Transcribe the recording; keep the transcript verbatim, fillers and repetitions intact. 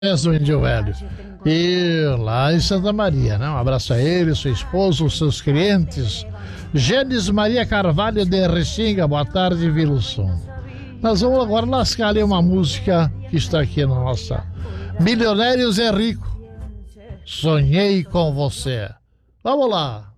És do Índio Velho. E lá em Santa Maria, né? Um abraço a ele, sua esposa, os seus clientes. Gênesis Maria Carvalho de Restinga, boa tarde, Wilson. Nós vamos agora lascar ali uma música que está aqui na nossa Milionários é Rico. Sonhei com você. Vamos lá.